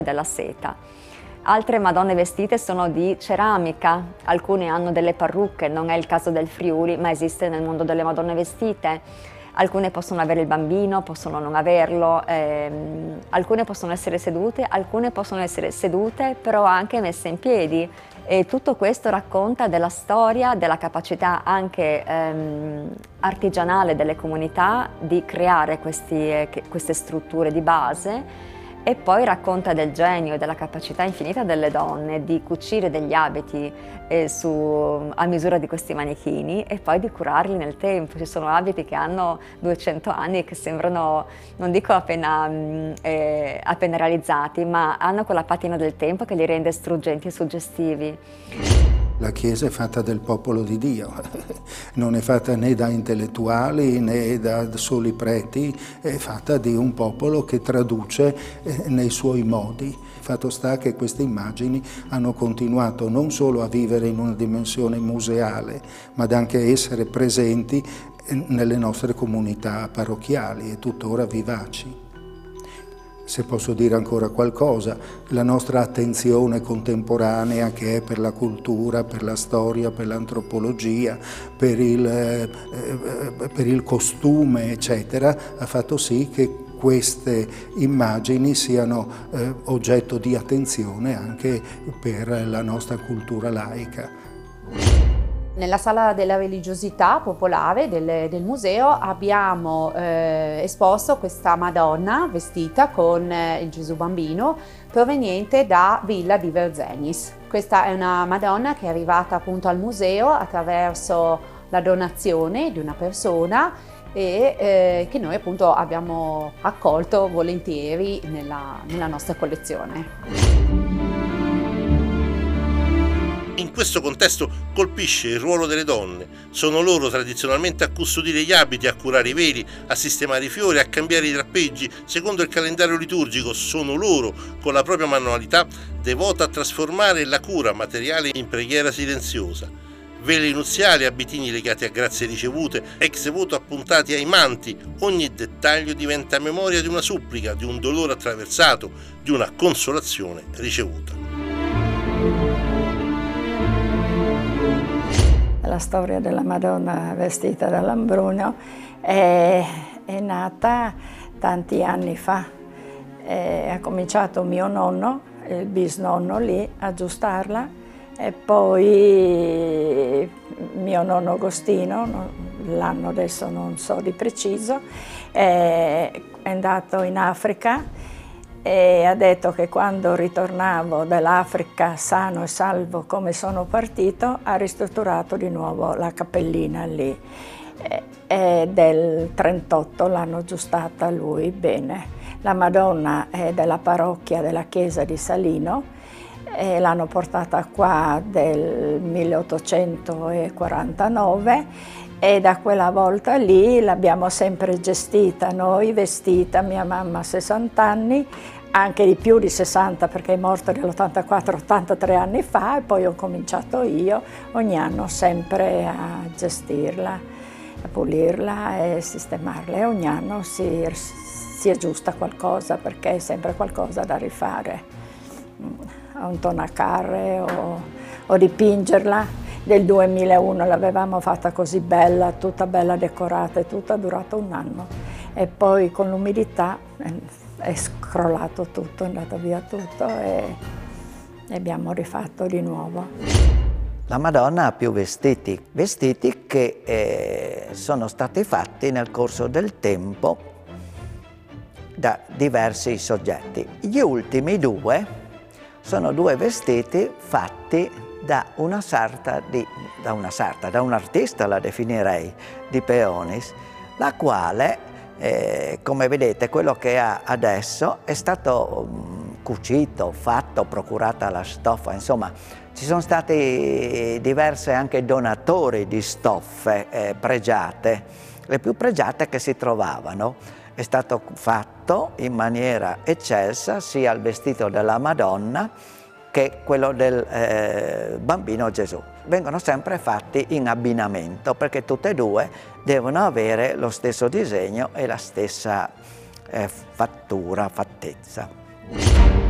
della seta. Altre Madonne vestite sono di ceramica, alcune hanno delle parrucche, non è il caso del Friuli, ma esiste nel mondo delle Madonne vestite. Alcune possono avere il bambino, possono non averlo, alcune possono essere sedute, alcune possono essere sedute però anche messe in piedi. E tutto questo racconta della storia, della capacità anche artigianale delle comunità di creare queste strutture di base, e poi racconta del genio e della capacità infinita delle donne di cucire degli abiti a misura di questi manichini e poi di curarli nel tempo. Ci sono abiti che hanno 200 anni e che sembrano, non dico appena realizzati, ma hanno quella patina del tempo che li rende struggenti e suggestivi. La Chiesa è fatta del popolo di Dio, non è fatta né da intellettuali né da soli preti, è fatta di un popolo che traduce nei suoi modi. Fatto sta che queste immagini hanno continuato non solo a vivere in una dimensione museale, ma ad anche essere presenti nelle nostre comunità parrocchiali e tuttora vivaci. Se posso dire ancora qualcosa, la nostra attenzione contemporanea che è per la cultura, per la storia, per l'antropologia, per il costume, eccetera, ha fatto sì che queste immagini siano oggetto di attenzione anche per la nostra cultura laica. Nella sala della religiosità popolare del museo abbiamo esposto questa Madonna vestita con il Gesù Bambino proveniente da Villa di Verzenis. Questa è una Madonna che è arrivata appunto al museo attraverso la donazione di una persona e che noi appunto abbiamo accolto volentieri nella nostra collezione. In questo contesto colpisce il ruolo delle donne. Sono loro tradizionalmente a custodire gli abiti, a curare i veli, a sistemare i fiori, a cambiare i drappeggi secondo il calendario liturgico. Sono loro, con la propria manualità, devota a trasformare la cura materiale in preghiera silenziosa. Veli nuziali, abitini legati a grazie ricevute, ex voto appuntati ai manti, ogni dettaglio diventa memoria di una supplica, di un dolore attraversato, di una consolazione ricevuta. La storia della Madonna vestita da Lambrugno è nata tanti anni fa. Ha cominciato mio nonno, il bisnonno lì, a aggiustarla e poi mio nonno Agostino, l'anno adesso non so di preciso, è andato in Africa e ha detto che quando ritornavo dall'Africa sano e salvo come sono partito, ha ristrutturato di nuovo la cappellina lì e del 38 l'hanno aggiustata lui bene. La Madonna è della parrocchia della chiesa di Salino e l'hanno portata qua del 1849 e da quella volta lì l'abbiamo sempre gestita noi, vestita, mia mamma a 60 anni, anche di più di 60 perché è morta nell'84, 83 anni fa e poi ho cominciato io, ogni anno sempre a gestirla, a pulirla e sistemarla e ogni anno si aggiusta qualcosa perché è sempre qualcosa da rifare, a un tonacarre o dipingerla. Del 2001 l'avevamo fatta così bella, tutta bella decorata e tutto, è durato un anno e poi con l'umidità è scrollato tutto, è andato via tutto e abbiamo rifatto di nuovo. La Madonna ha più vestiti che sono stati fatti nel corso del tempo da diversi soggetti. Gli ultimi due sono due vestiti fatti da un artista, la definirei, di Peonis, la quale, come vedete, quello che ha adesso è stato cucito, fatto, procurata la stoffa, insomma, ci sono stati diversi anche donatori di stoffe pregiate, le più pregiate che si trovavano. È stato fatto in maniera eccelsa sia il vestito della Madonna che quello del bambino Gesù. Vengono sempre fatti in abbinamento perché tutte e due devono avere lo stesso disegno e la stessa fattura, fattezza.